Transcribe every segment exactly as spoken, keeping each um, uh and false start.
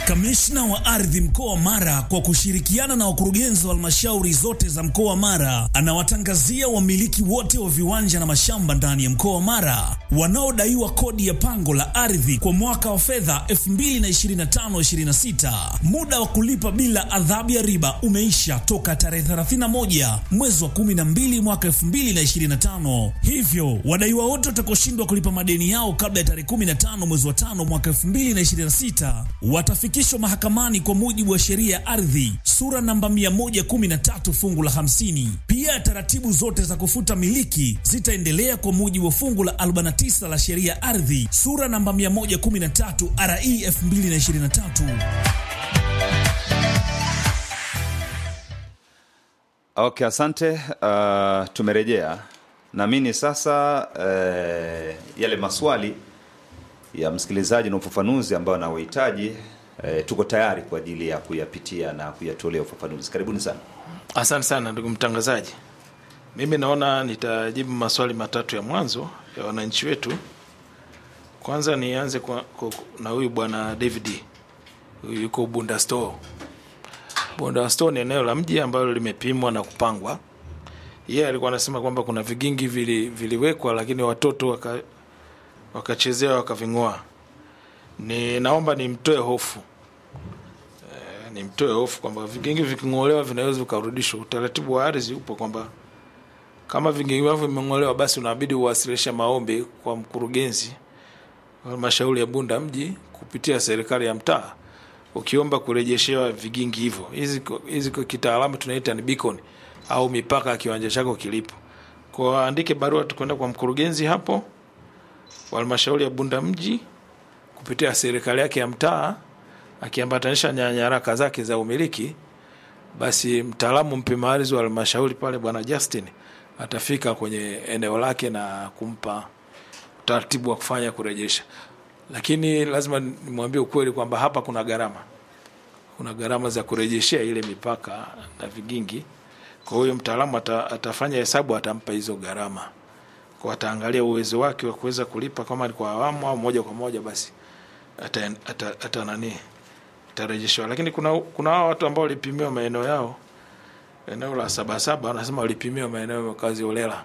Kamishna wa ardhi mkoa wa Mara kwa kushirikiana na wakurugenzi wa halmashauri zote za mkoa wa Mara anawatangazia wamiliki wote wa viwanja na mashamba ndani ya mkoa wa Mara wanaodaiwa kodi ya pango la ardhi kwa mwaka wa fedha elfu mbili na ishirini na tano ishirini na sita. Muda wa kulipa bila adhabu ya riba umeisha toka tarehe thelathini na moja mwezi wa kumi na mbili mwaka elfu mbili na ishirini na tano. Hivyo wadaiwa wote watakaoshindwa kulipa madeni yao kabla ya tarehe kumi na tano mwezi wa tano mwaka elfu mbili na ishirini na sita watafikishwa mahakamani kwa mujibu wa sheria ya ardhi sura namba mia moja kumi na tatu fungu la hamsini. Pia taratibu zote za kufuta miliki zitaendelea kwa mujibu wa fungu la arobaini na tisa la sheria ya ardhi sura namba mia moja kumi na tatu R E elfu mbili na ishirini na tatu. Okay, asante. Uh, tumerejea. Naamini sasa uh, yale maswali ya msikilizaji na ufafanuzi ambao anauhitaji uh, tuko tayari kwa ajili ya kuyapitia na kuyatolea ufafanuzi. Karibuni sana. Asante sana ndugu mtangazaji. Mimi naona nitajibu maswali matatu ya mwanzo ya wananchi wetu. Kwanza nianze kwa, kwa, na huyu bwana David. Huyu yuko Bunda Store. Bunda Store ni eneo la mji ambalo limepimwa na kupangwa. Yeye yeah, alikuwa anasema kwamba kuna vigingi vili, viliwekwa lakini watoto waka wakachezea wakavingoa. Ni naomba nimtoe hofu. E, nimtoe hofu kwamba vigingi vikingolewa vinaweza vikarudishwa. Utaratibu wa ardhi upo kwamba kama vigingi wao vimengolewa basi unabidi uwasilishe maombi kwa mkurugenzi wa halmashauri ya Bunda mji kupitia serikali ya mtaa ukiomba kurejeshewa vigingi hivyo. Hizi hizi kwa kitaalamu tunaita ni beacon au mipaka ya kiwanja chako kilipo. Kwa andike barua tukwenda kwa mkurugenzi hapo wa halmashauri ya Bunda mji kupitia serikali yake ya mtaa akiambatanisha nyaraka zake za umiliki, basi mtaalamu mpima ardhi wa halmashauri pale bwana Justin atafika kwenye eneo lake na kumpa taratibu wa kufanya kurejesha. Lakini lazima nimwambie ukweli kwamba hapa kuna gharama. Kuna gharama za kurejeshea ile mipaka na vigingi. Kwa hiyo mtaalamu ata, atafanya hesabu atampa hizo gharama. Kwa ataangalia uwezo wake wa kuweza kulipa kama ni kwa awamu au moja kwa moja basi ata ata, ata nani tarejeshwa. Lakini kuna kuna watu ambao walipimiwa maeneo yao eneo la Sabasaba wanasema walipimiwa maeneo ya makazi holela.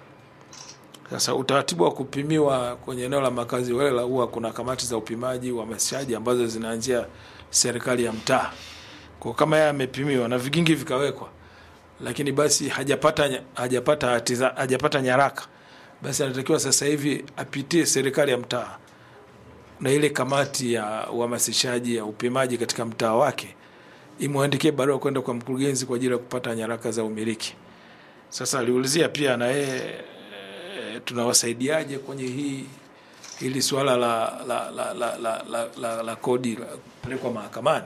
Sasa utaratibu wa kupimiwa kwenye eneo la makazi holela huwa kuna kamati za upimaji wa mashaji ambazo zinaanzia serikali ya mtaa. Kwa kama yeye amepimiwa na vigingi vikawekwa lakini basi hajapata hajapata hatiza, hajapata nyaraka, basi anatakiwa sasa hivi apitie serikali ya mtaa na ile kamati ya uhamasishaji ya upimaji katika mtaa wake imwandikie barua kwenda kwa mkurugenzi kwa ajili ya kupata nyaraka za umiliki. Sasa aliulizia pia na yeye e, tunawasaidiaje kwenye hii hili swala la la la la la, la, la, la kodi pelekwa mahakamani.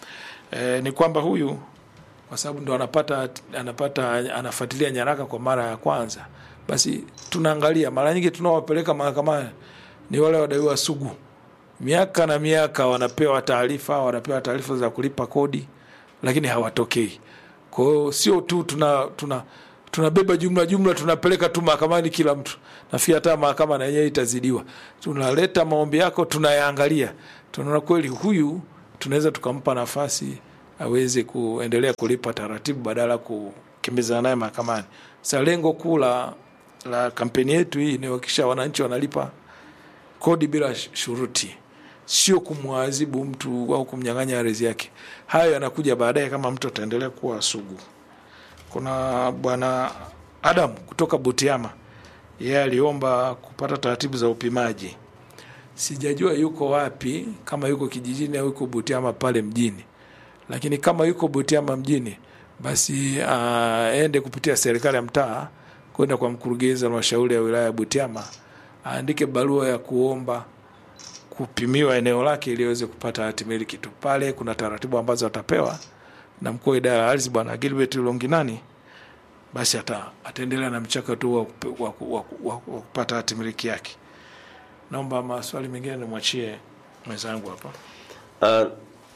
E, ni kwamba huyu kwa sababu ndo anapata anapata anafuatilia nyaraka kwa mara ya kwanza, basi tunaangalia mara nyingi tunaowapeleka mahakamani ni wale wadaiwa sugu. Miaka na miaka wanapewa taarifa, wanapewa taarifa za kulipa kodi lakini hawatokei. Kwa hiyo sio tu tuna tuna tunabeba jumla jumla tunapeleka tu mahakamani kila mtu. Nafikiri hata mahakama na yenyewe itazidiwa. Tunaleta maombi yako tunayaangalia. Tunaona kweli huyu tunaweza tukampa nafasi aweze kuendelea kulipa taratibu badala kukimbiza naye mahakamani. Sasa lengo kuu la la kampeni yetu hii ni kuhakikisha wananchi wanalipa kodi bila shuruti. Sio kumwadhibu mtu au kumnyang'anya ardhi yake. Hayo yanakuja baadaye kama mtu ataendelea kuwa sugu. Kuna bwana Adam kutoka Butiama. Yeye aliomba kupata taratibu za upimaji. Sijajua yuko wapi, kama yuko kijijini au yuko Butiama pale mjini. Lakini kama yuko Butiama mjini, basi aende uh, kupitia serikali ya mtaa kwenda kwa mkurugenzi wa halmashauri ya wilaya ya Butiama, aandike barua ya kuomba kupimiwa eneo lake ili aweze kupata hati miliki tu. Pale kuna taratibu ambazo atapewa na mkuu wa idara ya ardhi bwana Gilbert Longinani, basi ata ataendelea na mchakato wa, wa, wa, wa, wa kupata hati miliki yake. Naomba maswali mengine nimwachie mwenzangu hapa. Uh,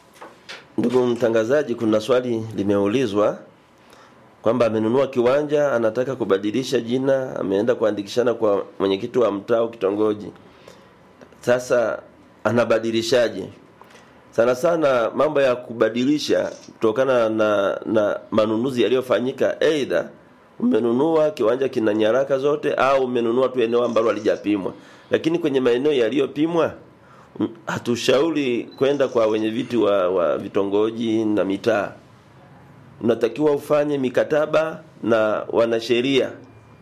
ndugu mtangazaji, kuna swali limeulizwa kwamba amenunua kiwanja anataka kubadilisha jina, ameenda kuandikishana kwa mwenyekiti wa mtaa au kitongoji. Sasa anabadilishaje? sana sana mambo ya kubadilisha kutokana na na manunuzi yaliyofanyika, aidha umenunua kiwanja kina nyaraka zote au umenunua tu eneo ambalo halijapimwa. Lakini kwenye maeneo yaliyopimwa hatushauri kwenda kwa wenye viti wa, wa vitongoji na mitaa. Unatakiwa ufanye mikataba na wanasheria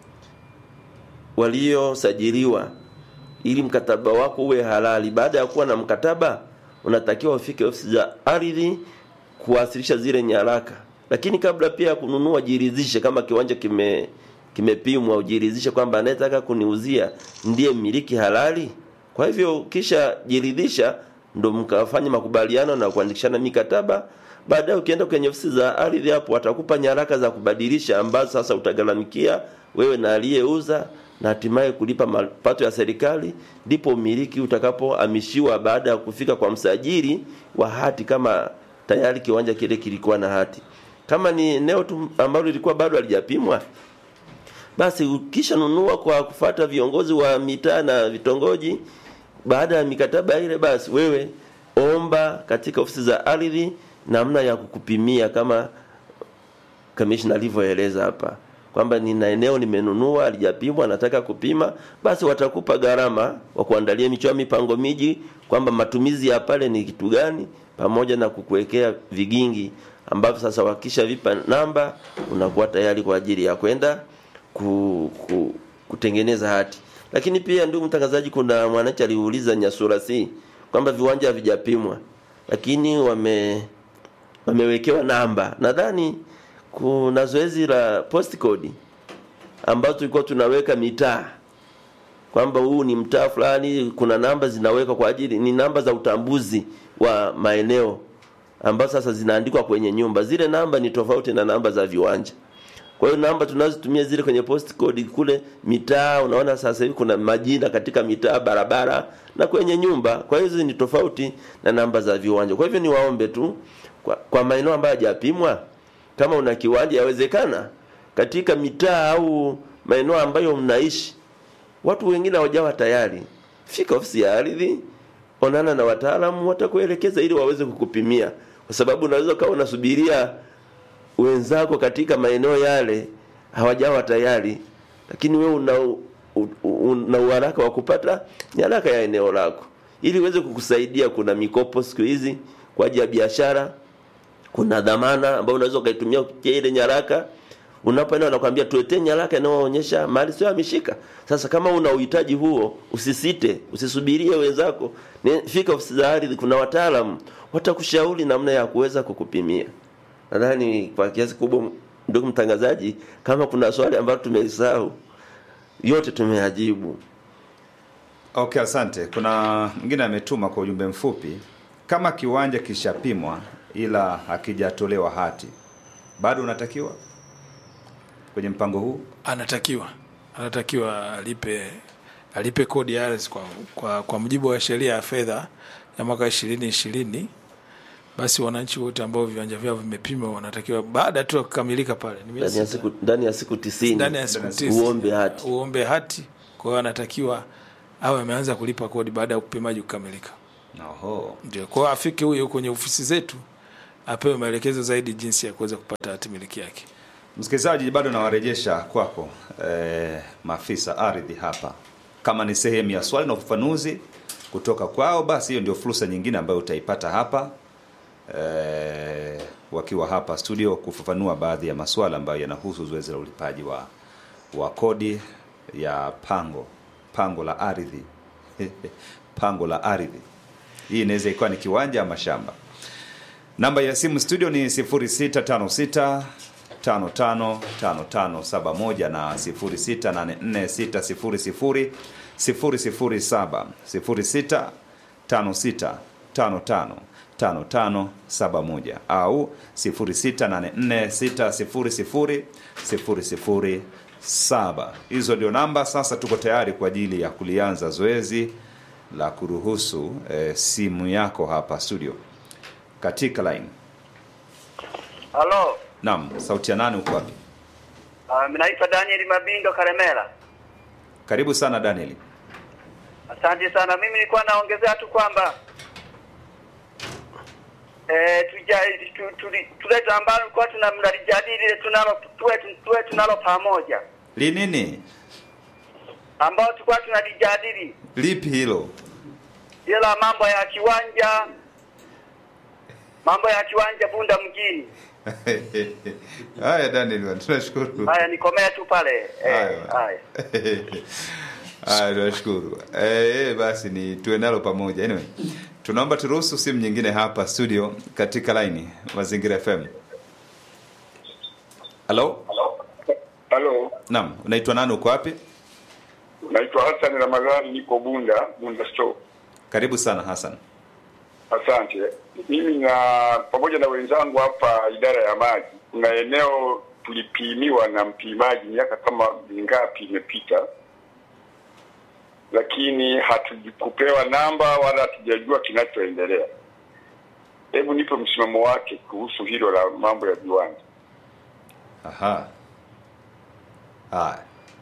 waliosajiliwa ili mkataba wako uwe halali. Baada ya kuwa na mkataba, unatakiwa ufike ofisi za ardhi kuwasilisha zile nyaraka. Lakini kabla pia kununua, jiridhishe kama kiwanja kime kimepimwa, ujiridhishe kwamba anayetaka kuniuzia ndiye mmiliki halali. Kwa hivyo kisha jiridhisha, ndo mkafanya makubaliano na kuandikishana mikataba. Baadaye ukienda kwenye ofisi za ardhi, hapo watakupa nyaraka za kubadilisha ambazo sasa utagalamikia wewe na aliyeuza, na hatimaye kulipa mapato ya serikali. Ndipo umiliki utakapohamishiwa baada ya kufika kwa msajili wa hati, kama tayari kiwanja kile kilikuwa na hati. Kama ni eneo tu ambalo lilikuwa bado halijapimwa, basi ukisha nunua kwa kufuata viongozi wa mitaa na vitongoji, baada ya mikataba ile, basi wewe omba katika ofisi za ardhi namna ya kukupimia, kama commissioner alivyoeleza hapa kwamba nina eneo nimenunua halijapimwa, nataka kupima. Basi watakupa gharama wa kuandalia michoro mipango miji kwamba matumizi ya pale ni kitu gani, pamoja na kukuwekea vigingi ambavyo sasa wakisha vipa namba unakuwa tayari kwa ajili ya kwenda ku, ku, kutengeneza hati. Lakini pia ndugu mtangazaji, kuna mwananchi aliuliza Nyasura C kwamba viwanja havijapimwa lakini wame wamewekewa namba. Nadhani kuna zoezi la postcode ambazo tulikuwa tunaweka mitaa kwamba huu ni mtaa fulani, kuna namba zinaweka kwa ajili, ni namba za utambuzi wa maeneo ambazo sasa zinaandikwa kwenye nyumba. Zile namba ni tofauti na namba za viwanja. Kwa hiyo namba tunazotumia zile kwenye postcode kule mitaa, unaona sasa hivi kuna majina katika mitaa, barabara na kwenye nyumba. Kwa hiyo hizo ni tofauti na namba za viwanja. Kwa hivyo ni waombe tu kwa, kwa maeneo ambayo hajapimwa, kama una kiwanja, yawezekana katika mitaa au maeneo ambayo mnaishi watu wengine hawajawa tayari, fika ofisi ya ardhi, onana na wataalamu, watakuelekeza ili waweze kukupimia. Kwa sababu unaweza kawa unasubiria wenzako katika maeneo yale hawajawa tayari, lakini wewe una una uharaka wa kupata nyaraka ya eneo lako ili uweze kukusaidia. Kuna mikopo siku hizi kwa ajili ya biashara, kuna dhamana ambayo unaweza ukaitumia kupitia ile nyaraka. Unapoenda wanakuambia tuletee nyaraka inayoonyesha mali sio ameshika. Sasa kama una uhitaji huo, usisite, usisubirie wenzako, fika ofisi za ardhi, kuna wataalamu watakushauri namna ya kuweza kukupimia. Nadhani kwa kiasi kubwa ndugu mtangazaji, kama kuna swali ambalo tumesahau, yote tumeajibu. Okay, asante. Kuna mwingine ametuma kwa ujumbe mfupi, kama kiwanja kishapimwa ila hakijatolewa hati, bado unatakiwa kwenye mpango huu? Anatakiwa. Anatakiwa alipe alipe kodi ya ardhi kwa kwa kwa mujibu wa sheria ya fedha ya mwaka ishirini ishirini. Basi wananchi wote ambao viwanja vyao vimepimwa wanatakiwa baada tu kukamilika pale ndani ya siku ndani ya siku tisini ndani ya siku tisini uombe hati. Uombe hati. Kwa hiyo anatakiwa awe ameanza kulipa kodi baada ya upimaji kukamilika. Oho. Ndio. Kwa hiyo afike huyo kwenye ofisi zetu apewe maelekezo zaidi jinsi ya kuweza kupata hati miliki yake. Msikilizaji, bado nawarejesha kwako eh, maafisa ardhi hapa. Kama ni sehemu ya swali na ufafanuzi kutoka kwao, basi hiyo ndio fursa nyingine ambayo utaipata hapa eh, wakiwa hapa studio kufafanua baadhi ya masuala ambayo yanahusu zoezi la ulipaji wa wa kodi ya pango pango la ardhi. Pango la ardhi. Hii inaweza ikawa ni kiwanja ama shamba. Namba ya simu studio ni sifuri sita tano sita tano tano tano tano saba moja na sifuri sita nane nne sita sifuri sifuri sifuri sifuri saba, sifuri sita tano sita tano tano tano tano saba moja au sifuri sita nane nne sita sifuri sifuri sifuri sifuri saba. Hizo ndio namba. Sasa tuko tayari kwa ajili ya kulianza zoezi la kuruhusu eh, simu yako hapa studio katika line. Halo. Naam, sauti ya nani, uko wapi? Ah, uh, mimi naitwa Daniel Mabindo Karemera. Karibu sana Daniel. Asante sana. Mimi nilikuwa naongezea tu kwamba eh tuja tuleta ambalo kwa tunamlijadili ile tunalo tuwe tuwe tunalo pamoja. Li nini? Ambao tulikuwa tunalijadili. Lipi hilo? Ila mambo ya kiwanja. Mambo ya kiwanja Bunda mjini. Haya Daniel, tunashukuru. Haya nikomea tu pale. Haya. Haya. Haya tunashukuru. Eh basi ni tuwe nalo pamoja. Anyway, tunaomba turuhusu simu nyingine hapa studio katika line Mazingira F M. Hello? Hello. Naam, unaitwa nani, uko wapi? Naitwa Hassan Ramadhani, niko Bunda, Bunda store. Karibu sana Hassan. Asante. Mimi na pamoja na wenzangu hapa idara ya maji, kuna eneo tulipimiwa na mpimaji miaka kama mingapi imepita, lakini hatukupewa namba wala hatujajua kinachoendelea. Hebu nipe msimamo wake kuhusu hilo la mambo ya viwanja. Aha. Haya.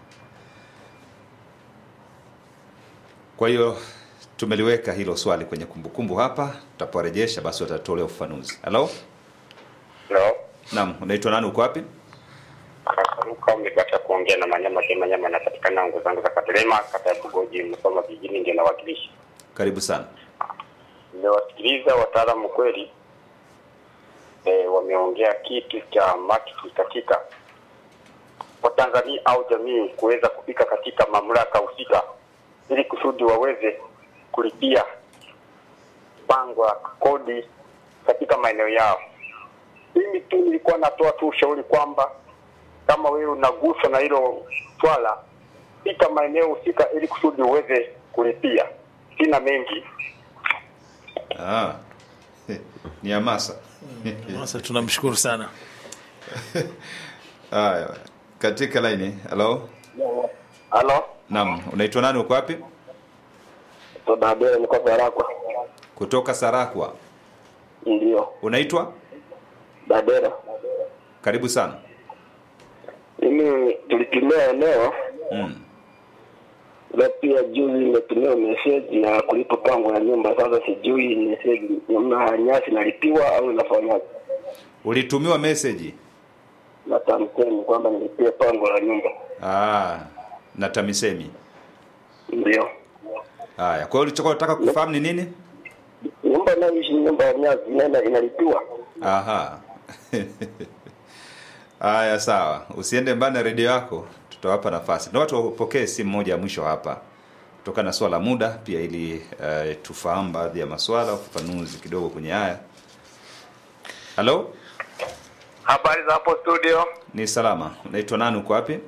Kwa hiyo tumeliweka hilo swali kwenye kumbukumbu hapa, tutaporejesha basi watatolea ufafanuzi. Hello? Hello. Naam, unaitwa nani, uko wapi? Akaruka umepata kuongea na Manyama Sema Nyama na katika nangu zangu za Katerema kata ya Bugoji Msoma vijijini ndio nawakilisha. Karibu sana. Nimewasikiliza wataalamu kweli. Eh wameongea kitu cha maki katika kwa Tanzania au jamii kuweza kufika katika mamlaka husika ili kusudi waweze kulipia pango la kodi katika maeneo yao. Mimi tu nilikuwa natoa tu ushauri kwamba kama wewe unaguswa na hilo swala, fika maeneo husika ili kusudi uweze kulipia. Sina mengi. Ah. Ni hamasa. Sasa tunamshukuru sana. Haya. Katika line, hello? Hello? Naam, unaitwa nani, uko wapi? Todabere niko Sarakwa. Kutoka Sarakwa. Ndio. Unaitwa? Dadera. Karibu sana. Mimi tulipimia eneo. Mm. Na pia juzi nimetumia message ya kulipa pango la nyumba. Sasa sijui message namna nyasi nalipiwa au nafanyaje. Ulitumiwa message Na tamsemi kwamba nilipia pango la nyumba. Ah, na TAMISEMI. Ndio. Haya, kwa hiyo ulichokuwa unataka kufahamu ni nini? Nyumba naishi nyumba ya nyasi nenda inalipiwa. Aha. Haya sawa. Usiende mbali na redio yako, tutawapa nafasi. Na watu wapokee simu moja ya mwisho hapa. Kutokana na swala muda pia ili uh, tufahamu baadhi ya maswala, ufafanuzi kidogo kwenye haya. Hello? Habari za hapo studio? Ni salama. Unaitwa nani, uko wapi?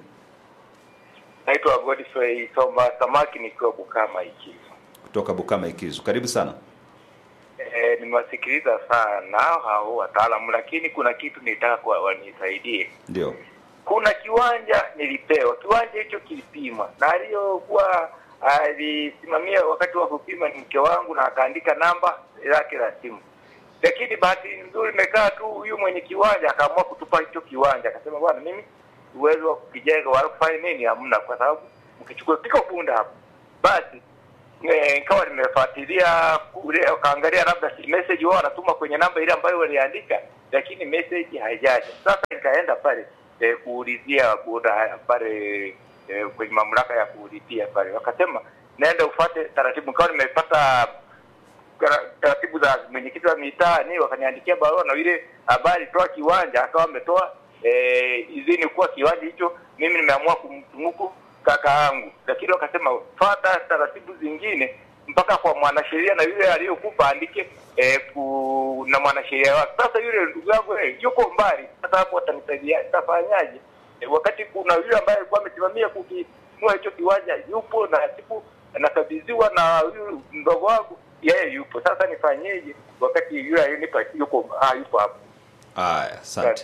Naitwa Godfrey Somba Samaki nikiwa Bukama Ikizu. Kutoka Bukama Ikizu. Karibu sana. Eh, nimewasikiliza sana hao wataalamu, lakini kuna kitu nitaka kwa wanisaidie. Ndio. Kuna kiwanja nilipewa. Kiwanja hicho kilipimwa. Na aliyokuwa alisimamia wakati wa kupima ni mke wangu na akaandika namba yake ya simu. Lakini bahati nzuri nimekaa tu huyu mwenye kiwanja akaamua kutupa hicho kiwanja. Akasema bwana mimi uwezo wa kujenga wala kufanya nini hamna kwa sababu mkichukua kiko Bunda hapo. Basi eh nikawa nimefuatilia kule kaangalia labda message wao wanatuma kwenye namba ile ambayo waliandika lakini message haijaja. Sasa nikaenda pale eh, kuulizia Bunda pale eh, kwenye mamlaka ya kuulizia pale. Wakasema naenda ufuate taratibu. Nikawa nimepata taratibu za mwenyekiti wa mitaa ni wakaniandikia barua na ile habari toa kiwanja akawa ametoa eh idhini kuwa kiwanja hicho mimi nimeamua kumtunuku kaka yangu, lakini wakasema fuata taratibu zingine mpaka kwa mwanasheria na yule aliyokupa andike eh, ku, na mwanasheria wake. Sasa yule ndugu yangu eh, yuko mbali. Sasa hapo atanisaidia tafanyaje? Eh, wakati kuna yule ambaye alikuwa amesimamia kukinua hicho kiwanja yupo na siku nakabidhiwa na yule ndogo wangu yeye yupo. Sasa nifanyeje wakati yule alinipa yuko ah yupo hapo. Haya, asante.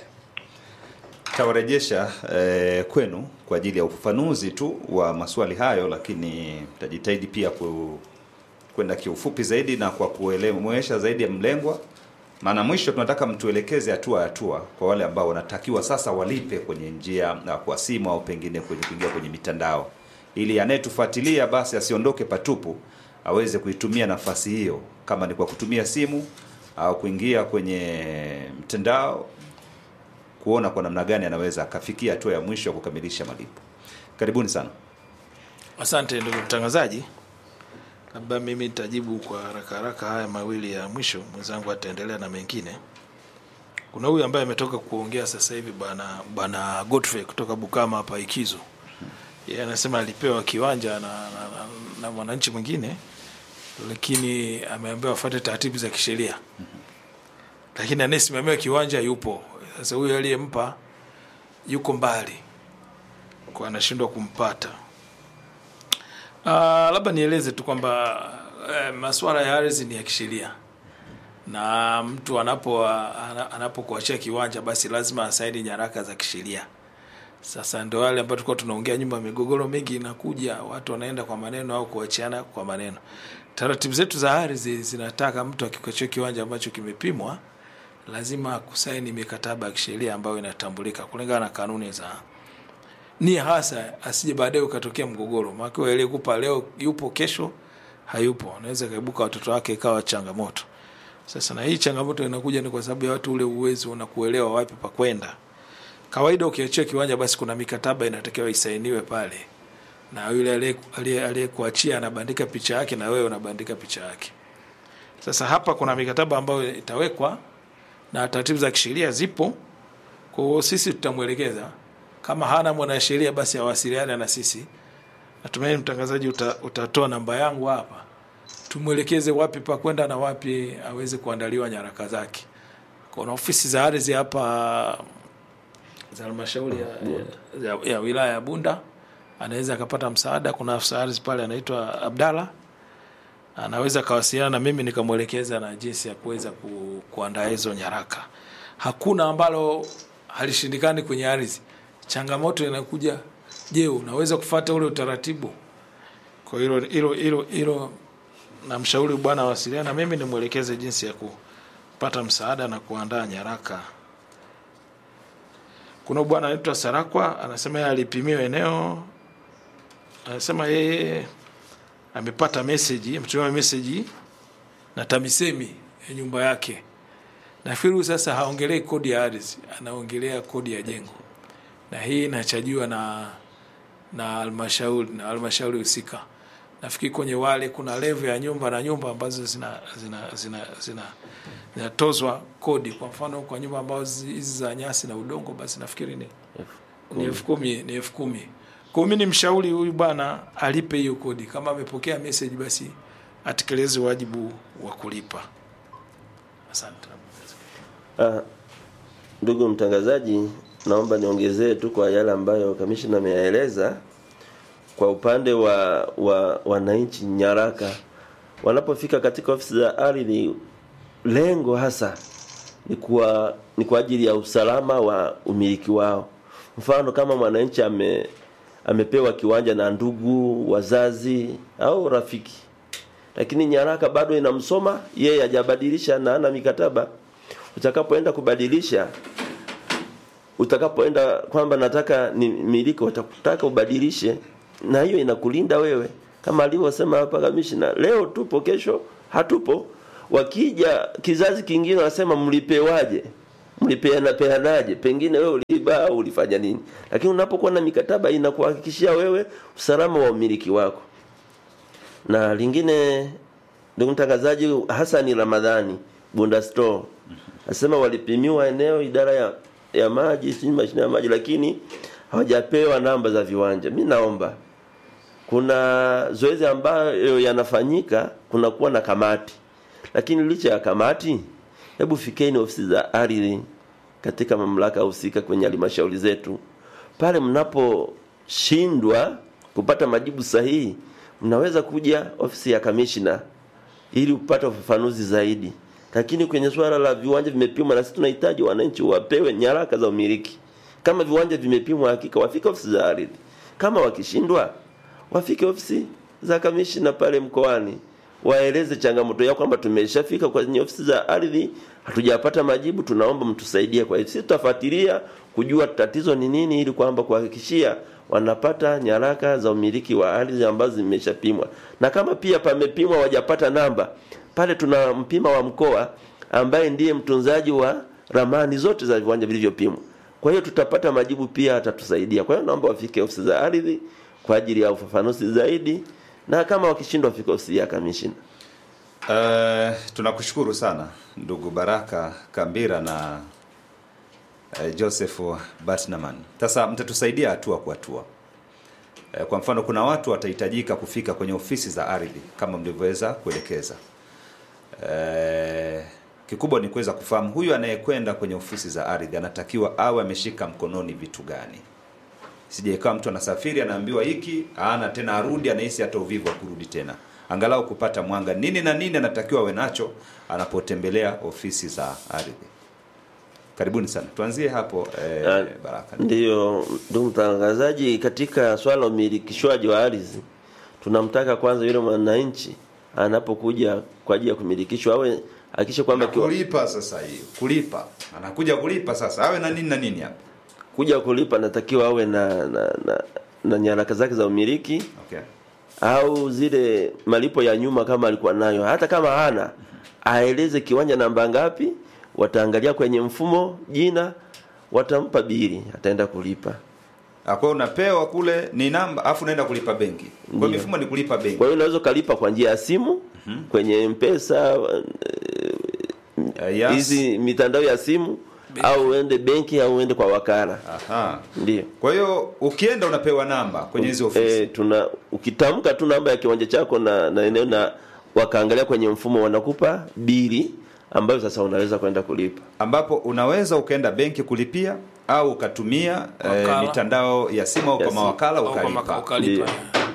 Tawarejesha eh, kwenu kwa ajili ya ufafanuzi tu wa maswali hayo, lakini tutajitahidi pia ku kwenda kiufupi zaidi na kwa kuelewesha zaidi ya mlengwa. Maana mwisho tunataka mtuelekeze hatua hatua kwa wale ambao wanatakiwa sasa walipe kwenye njia na kwa simu au pengine kwenye kuingia kwenye mitandao, ili anayetufuatilia basi asiondoke patupu, aweze kuitumia nafasi hiyo, kama ni kwa kutumia simu au kuingia kwenye mtandao kuona kwa namna gani anaweza akafikia hatua ya mwisho ya kukamilisha malipo. Karibuni sana. Asante ndugu mtangazaji. Labda mimi nitajibu kwa haraka haraka haya mawili ya mwisho, mwenzangu ataendelea na mengine. Kuna huyu ambaye ametoka kuongea sasa hivi bwana bwana Godfrey kutoka Bukama hapa Ikizo. Yeye anasema alipewa kiwanja na na, na, na mwananchi mwingine, lakini ameambiwa afuate taratibu za kisheria. Lakini anayesimamia kiwanja yupo. Sasa huyu aliyempa yuko mbali, kwa anashindwa kumpata. Uh, labda nieleze tu kwamba eh, masuala ya ardhi ni ya kisheria, na mtu anapo anapokuachia kiwanja basi lazima asaini nyaraka za kisheria. Sasa ndio wale ambao tulikuwa tunaongea nyumba, migogoro mingi inakuja, watu wanaenda kwa maneno au kuachiana kwa maneno. Taratibu zetu za ardhi zinataka mtu akikuachia kiwanja ambacho kimepimwa lazima kusaini mikataba ya kisheria ambayo inatambulika kulingana na kanuni za ni hasa, asije baadaye ukatokea mgogoro. Maana wewe ile kupa leo yupo, kesho hayupo, anaweza kaibuka watoto wake ikawa changamoto. Sasa na hii changamoto inakuja ni kwa sababu ya watu ule uwezo na kuelewa wapi pa kwenda. Kawaida ukiachia kiwanja basi kuna mikataba inatakiwa isainiwe pale, na yule aliyekuachia anabandika picha yake na wewe unabandika picha yake. Sasa hapa kuna mikataba ambayo itawekwa na taratibu za kisheria zipo. Kwa hiyo sisi tutamuelekeza, kama hana mwanasheria basi awasiliane na sisi. Natumaini mtangazaji uta, utatoa namba yangu hapa, tumuelekeze wapi pa kwenda na wapi aweze kuandaliwa nyaraka zake. Kuna ofisi za ardhi hapa za halmashauri ya, ya, ya wilaya ya Bunda, anaweza akapata msaada. Kuna afisa ardhi pale anaitwa Abdalla, anaweza kawasiliana na mimi nikamuelekeza na jinsi ya kuweza ku, kuandaa hizo nyaraka. Hakuna ambalo halishindikani kwenye ardhi. Changamoto inakuja, je, unaweza kufuata ule utaratibu? Kwa hilo hilo hilo hilo namshauri bwana awasiliane na mimi nimuelekeze jinsi ya kupata msaada na kuandaa nyaraka. Kuna bwana anaitwa Sarakwa, anasema yeye alipimiwa eneo, anasema yeye amepata message, ametumiwa message na TAMISEMI ya nyumba yake. Nafikiri sasa haongelei kodi ya ardhi, anaongelea kodi ya jengo. Na hii inachajiwa na na halmashauri na halmashauri husika. Nafikiri kwenye wale kuna level ya nyumba na nyumba ambazo zina zina zina zina zinatozwa kodi. Kwa mfano kwa nyumba ambazo hizi za nyasi na udongo basi nafikiri ni ni elfu kumi ni elfu kumi. Kwa mimi ni mshauri huyu bwana alipe hiyo kodi. Kama amepokea message basi atekeleze wajibu wa kulipa. Asante. Ah, ndugu mtangazaji, naomba niongezee tu kwa yale ambayo kamishna ameeleza. Kwa upande wa wa wananchi, nyaraka wanapofika katika ofisi za ardhi, lengo hasa ni kwa ni kwa ajili ya usalama wa umiliki wao. Mfano kama mwananchi ame amepewa kiwanja na ndugu, wazazi au rafiki, lakini nyaraka bado inamsoma yeye, hajabadilisha na ana mikataba, utakapoenda kubadilisha, utakapoenda kwamba nataka ni miliki, watakutaka ubadilishe, na hiyo inakulinda wewe. Kama alivyosema hapa kamishna, leo tupo, kesho hatupo. Wakija kizazi kingine wanasema mlipewaje? Mlipeana peanaje? Pengine wewe uliiba au ulifanya nini? Lakini unapokuwa na mikataba inakuhakikishia wewe usalama wa umiliki wako. Na lingine, ndugu mtangazaji, Hasani Ramadhani Bunda Store asema walipimiwa eneo idara ya ya maji, si mashine ya maji, lakini hawajapewa namba za viwanja. Mimi naomba, kuna zoezi ambayo yanafanyika, kuna kuwa na kamati. Lakini licha ya kamati, hebu fikeni ofisi za ardhi katika mamlaka husika kwenye halmashauri zetu. Pale mnaposhindwa kupata majibu sahihi, mnaweza kuja ofisi ya kamishna ili upate ufafanuzi zaidi. Lakini kwenye swala la viwanja vimepimwa, na sisi tunahitaji wananchi wapewe nyaraka za umiliki. Kama viwanja vimepimwa, hakika wafike ofisi za ardhi. Kama wakishindwa, wafike ofisi za kamishna pale mkoani, waeleze changamoto yao kwamba tumeshafika kwenye ofisi za ardhi, hatujapata majibu, tunaomba mtusaidie. Kwa hiyo sisi tutafuatilia kujua tatizo ni nini, ili kwamba kuhakikishia wanapata nyaraka za umiliki wa ardhi ambazo zimeshapimwa. Na kama pia pamepimwa wajapata namba, pale tuna mpima wa mkoa ambaye ndiye mtunzaji wa ramani zote za viwanja vilivyopimwa. Kwa hiyo tutapata majibu pia, atatusaidia. Kwa hiyo naomba wafike ofisi za ardhi kwa ajili ya ufafanuzi zaidi, na kama wakishindwa wafike ofisi ya kamishina. Uh, tunakushukuru sana ndugu Baraka Kambira na uh, Joseph Batnaman. Sasa mtatusaidia hatua kwa hatua. Uh, kwa mfano kuna watu watahitajika kufika kwenye ofisi za ardhi kama mlivyoweza kuelekeza. Uh, kikubwa ni kuweza kufahamu huyu anayekwenda kwenye ofisi za ardhi anatakiwa awe ameshika mkononi vitu gani. Sije kama mtu anasafiri anaambiwa hiki, ana tena arudi anahisi hata uvivu wa kurudi tena. Angalau kupata mwanga nini na nini anatakiwa awe nacho anapotembelea ofisi za ardhi. Karibuni sana. Tuanzie hapo eh, Baraka. Ndio ndugu mtangazaji, katika swala la umilikishwaji wa ardhi tunamtaka kwanza yule mwananchi anapokuja kwa ajili ya kumilikishwa awe hakikisha kwamba kulipa. Sasa hiyo kulipa, anakuja kulipa sasa awe na nini na nini hapa. Kuja kulipa natakiwa awe na na, na, na nyaraka zake za umiliki. Okay. Au zile malipo ya nyuma kama alikuwa nayo. Hata kama hana, aeleze kiwanja namba ngapi, wataangalia kwenye mfumo jina, watampa bili, ataenda kulipa. Kwa unapewa kule ni namba afu unaenda kulipa benki. Kwa mifumo ni kulipa benki. Kwa hiyo unaweza kulipa kwa njia ya simu, mm-hmm. kwenye M-Pesa, hizi uh, mitandao ya simu, benki. Au uende benki au uende kwa wakala. Aha. Ndio. Kwa hiyo ukienda unapewa namba kwenye hizo ofisi. Eh, tuna ukitamka tu namba ya kiwanja chako na na eneo na wakaangalia kwenye mfumo wanakupa bili ambayo sasa unaweza kwenda kulipa. Ambapo unaweza ukaenda benki kulipia au ukatumia eh, mitandao ya simu au kwa mawakala ukalipa. ukalipa.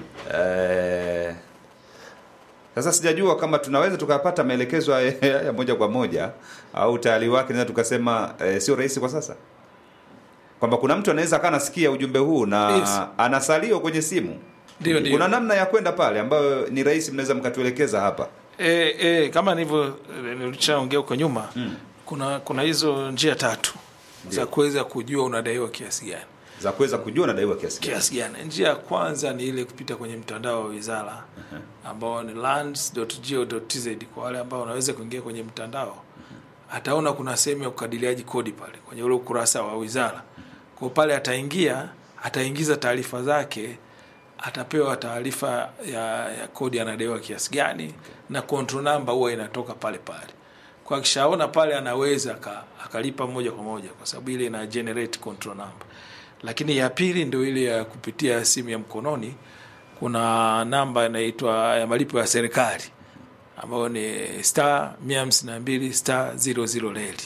Eh, sasa sijajua kama tunaweza tukapata maelekezo ya moja kwa moja au tayari wake naweza tukasema eh, sio rahisi kwa sasa. Kwamba kuna mtu anaweza kana sikia ujumbe huu na yes. anasalio kwenye simu. Ndio ndio. Kuna namna ya kwenda pale ambayo ni rahisi, mnaweza mkatuelekeza hapa. Eh eh kama nilivyo nilichaongea huko nyuma, mm. kuna kuna hizo njia tatu Dio. za kuweza kujua unadaiwa kiasi gani. Za kuweza kujua unadaiwa kiasi gani. Kiasi gani. Njia ya kwanza ni ile kupita kwenye mtandao wa wizara uh-huh. ambao ni lands dot go dot t z. Kwa wale ambao wanaweza kuingia kwenye mtandao, uh-huh. ataona kuna sehemu ya kukadiliaji kodi pale kwenye ule ukurasa wa wizara. Uh-huh. Kwa pale ataingia, ataingiza taarifa zake, atapewa taarifa ya, ya kodi anadaiwa kiasi gani, okay. na control number huwa inatoka pale pale. Kwa kishaona pale anaweza ka, akalipa moja kwa moja kwa sababu ile ina generate control number. Lakini ya pili ndio ile ya kupitia simu ya mkononi. Kuna namba inaitwa ya malipo ya serikali ambayo ni star mia hamsini na mbili star zero zero leli.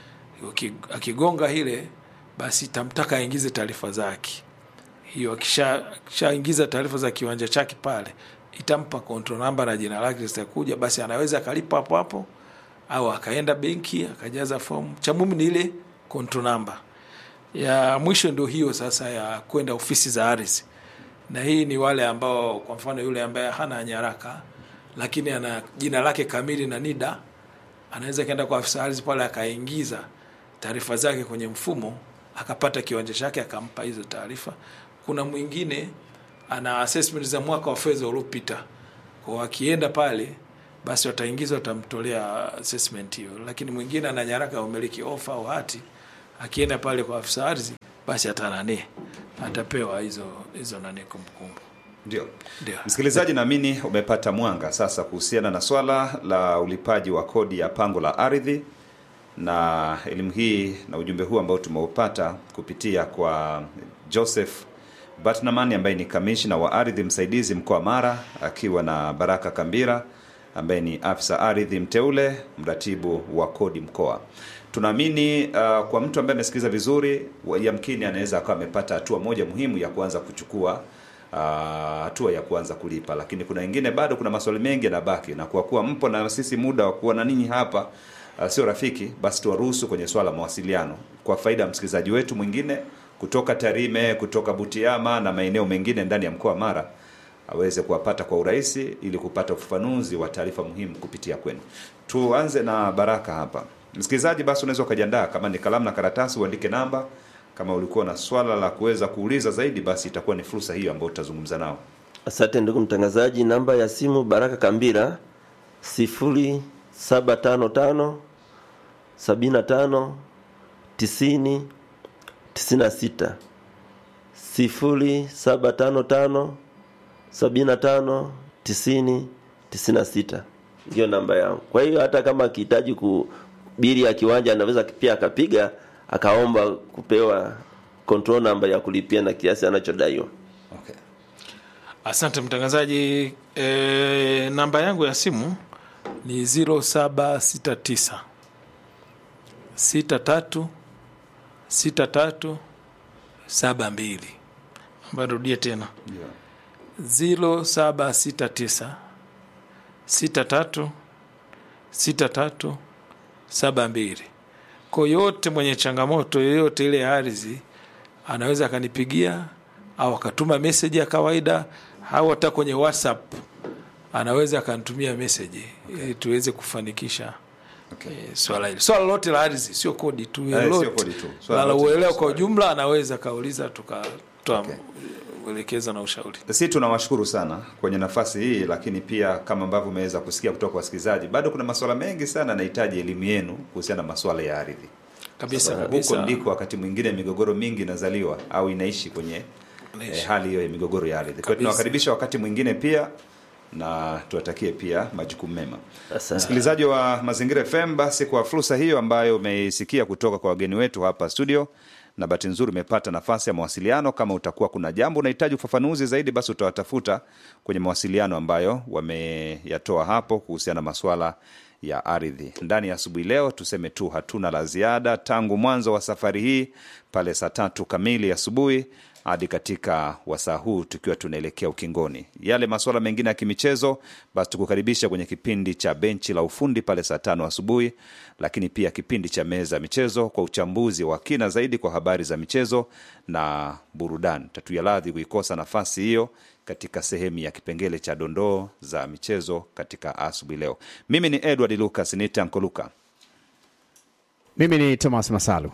Akigonga ile basi tamtaka aingize taarifa zake. Hiyo akisha kishaingiza taarifa za kiwanja chake pale, itampa control number na jina lake litakuja, basi anaweza akalipa hapo hapo au akaenda benki akajaza form. Cha muhimu ni ile control number. Ya mwisho ndio hiyo sasa ya kwenda ofisi za ardhi. Na hii ni wale ambao kwa mfano yule ambaye hana nyaraka lakini ana jina lake kamili na NIDA, anaweza kaenda kwa afisa ardhi pale akaingiza taarifa zake kwenye mfumo, akapata kiwanja chake akampa hizo taarifa. Kuna mwingine ana assessment za mwaka wa fedha uliopita. Kwa akienda pale basi wataingiza watamtolea assessment hiyo. Lakini mwingine ana nyaraka ya umiliki ofa au hati, akienda pale kwa afisa ardhi basi atanane atapewa hizo hizo nane kumbukumbu. Ndio. Msikilizaji, naamini umepata mwanga sasa kuhusiana na swala la ulipaji wa kodi ya pango la ardhi, na elimu hii na ujumbe huu ambao tumeupata kupitia kwa Joseph Batnaman ambaye ni kamishna wa ardhi msaidizi mkoa wa Mara, akiwa na Baraka Kambira ambaye ni afisa ardhi mteule mratibu wa kodi mkoa. Tunaamini uh, kwa mtu ambaye amesikiliza vizuri, yamkini anaweza akawa amepata hatua moja muhimu ya kuanza kuchukua hatua uh, ya kuanza kulipa. Lakini kuna wengine bado kuna maswali mengi yanabaki, na kwa kuwa mpo na sisi muda wa kuwa na ninyi hapa uh, sio rafiki, basi tuwaruhusu kwenye swala mawasiliano kwa faida ya msikilizaji wetu mwingine kutoka Tarime, kutoka Butiama na maeneo mengine ndani ya mkoa wa Mara aweze kuwapata kwa urahisi ili kupata ufafanuzi wa taarifa muhimu kupitia kwenu. Tuanze na Baraka hapa. Msikilizaji, basi unaweza kujiandaa, kama ni kalamu na karatasi uandike namba. Kama ulikuwa na swala la kuweza kuuliza zaidi, basi itakuwa ni fursa hiyo ambayo tutazungumza nao. Asante ndugu mtangazaji. Namba ya simu Baraka Kambira sifuri saba tano tano sabini na tano tisini tisini na sita sifuri saba tano tano sabini na tano tisini tisini na sita ndio namba yangu. Kwa hiyo hata kama akihitaji kubili ya kiwanja anaweza pia akapiga akaomba kupewa control number ya kulipia na kiasi anachodaiwa. Okay. Asante mtangazaji. E, namba yangu ya simu ni zero saba sita tisa sita tatu sita tatu saba mbili. Barudie tena. Yeah. zero saba sita tisa sita tatu sita tatu saba mbili. Kwa yote mwenye changamoto yoyote ile ya ardhi anaweza akanipigia au akatuma message ya kawaida au hata kwenye WhatsApp anaweza akanitumia message ili okay. tuweze kufanikisha okay. e, swala hili. Swala lote la ardhi sio kodi tu, lote. La uelewa kwa jumla anaweza kauliza tukatoa okay. uelekeza na ushauri. Sisi tunawashukuru sana kwenye nafasi hii, lakini pia kama ambavyo umeweza kusikia kutoka kwa wasikilizaji, bado kuna masuala mengi sana yanahitaji elimu yenu kuhusiana na masuala ya ardhi. Kabisa Sasa, kabisa. Huko ndiko wakati mwingine migogoro mingi inazaliwa au inaishi kwenye eh, hali hiyo ya migogoro ya ardhi. Kwa tunawakaribisha wakati mwingine pia na tuwatakie pia majukumu mema. Msikilizaji wa Mazingira F M, basi kwa fursa hiyo ambayo umeisikia kutoka kwa wageni wetu hapa studio, na bahati nzuri umepata nafasi ya mawasiliano, kama utakuwa kuna jambo unahitaji ufafanuzi zaidi, basi utawatafuta kwenye mawasiliano ambayo wameyatoa hapo kuhusiana na masuala ya ardhi. Ndani ya asubuhi leo tuseme tu hatuna la ziada tangu mwanzo wa safari hii pale saa tatu kamili asubuhi hadi katika wasaa huu tukiwa tunaelekea ukingoni. Yale masuala mengine ya kimichezo basi tukukaribisha kwenye kipindi cha benchi la ufundi pale saa tano asubuhi, lakini pia kipindi cha meza ya michezo kwa uchambuzi wa kina zaidi kwa habari za michezo na burudani. Tatuyaladhi kuikosa nafasi hiyo katika sehemu ya kipengele cha dondoo za michezo katika asubuhi leo. Mimi ni Edward Lucas, ni Tanko Luka. Mimi ni Thomas Masalu.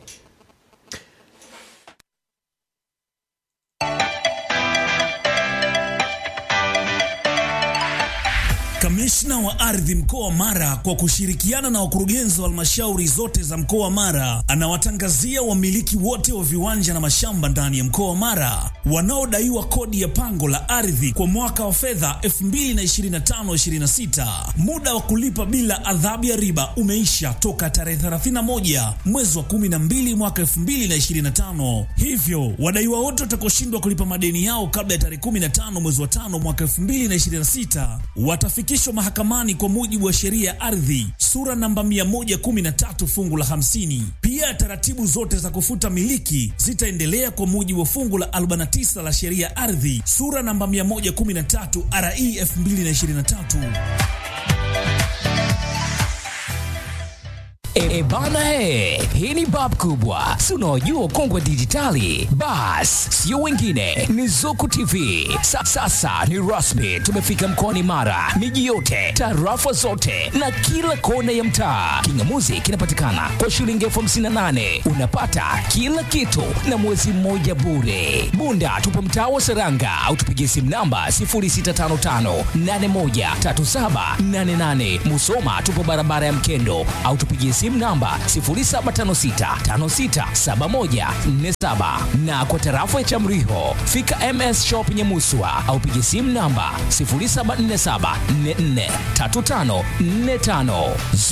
Kamishna wa ardhi mkoa wa Mara kwa kushirikiana na wakurugenzi wa halmashauri zote za mkoa wa Mara anawatangazia wamiliki wote wa viwanja na mashamba ndani ya mkoa wa Mara wanaodaiwa kodi ya pango la ardhi kwa mwaka wa fedha elfu mbili na ishirini na tano ishirini na sita. Muda wa kulipa bila adhabu ya riba umeisha toka tarehe thelathini na moja mwezi wa kumi na mbili mwaka elfu mbili na ishirini na tano. Hivyo wadaiwa wote watakaoshindwa kulipa madeni yao kabla ya tarehe kumi na tano mwezi wa tano mwaka elfu mbili na ishirini na sita watafika kisho mahakamani kwa mujibu wa sheria ya ardhi sura namba mia moja kumi na tatu fungu la hamsini. Pia taratibu zote za kufuta miliki zitaendelea kwa mujibu wa fungu la arobaini na tisa la sheria ya ardhi sura namba mia moja kumi na tatu R E elfu mbili na ishirini na tatu. E bana he, hii ni bab kubwa. Si unaojua ukongwe dijitali? Bas, sio wengine, ni Zuku T V. Sa, sasa ni rasmi, tumefika mkoani Mara, miji yote, tarafa zote na kila kona ya mtaa. Kingamuzi kinapatikana kwa shilingi elfu hamsini na nane. Unapata kila kitu na mwezi mmoja bure. Bunda tupo mtaa wa Seranga au tupigie simu namba sifuri sita tano tano nane moja tatu saba nane nane. Musoma tupo barabara ya Mkendo au tupigie simu namba sifuri saba tano sita tano sita saba moja nne saba. Na kwa tarafa ya Chamriho fika M S Shop Nyamuswa au pigie simu namba sifuri saba nne saba nne nne tatu tano nne tano.